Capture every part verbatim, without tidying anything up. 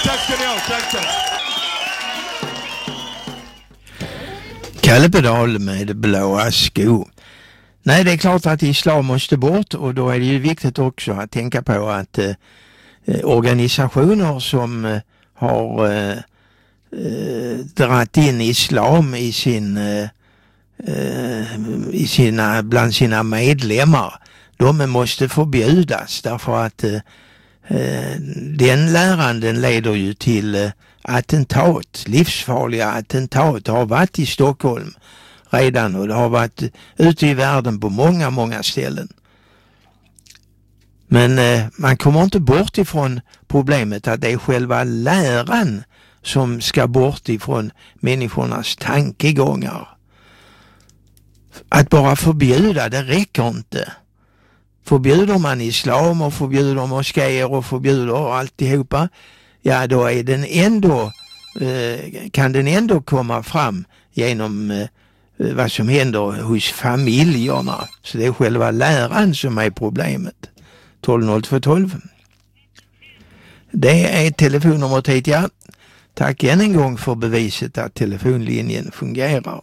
tack ska ni ha. Tack, tack. Kalle Pedal med blåa skor. Nej, det är klart att islam måste bort, och då är det ju viktigt också att tänka på att eh, organisationer som eh, har eh, eh, dratt in islam i sin eh, i sina, bland sina medlemmar, de måste förbjudas, därför att eh, den läranden leder ju till eh, attentat, livsfarliga attentat. Det har varit i Stockholm redan, och det har varit ute i världen på många, många ställen. Men eh, man kommer inte bort ifrån problemet att det är själva läran som ska bort ifrån människornas tankegångar. Att bara förbjuda, det räcker inte. Förbjuder man islam och förbjuder moskéer och förbjuder alltihopa, ja då är den ändå, eh, kan den ändå komma fram genom eh, vad som händer hos familjerna. Så det är själva läran som är problemet. tolv noll två tolv. Det är telefonnumret hit, ja. Tack än en gång för beviset att telefonlinjen fungerar.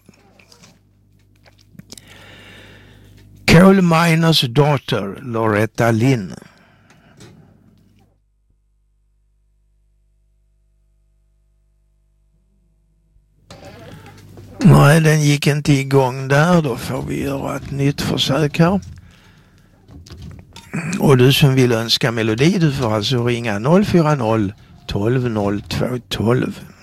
Coal Miners Daughter, Loretta Lynn. Nej, den gick inte igång där. Då får vi göra ett nytt försök här. Och du som vill önska melodi, du får alltså ringa noll fyra noll tolv noll två tolv.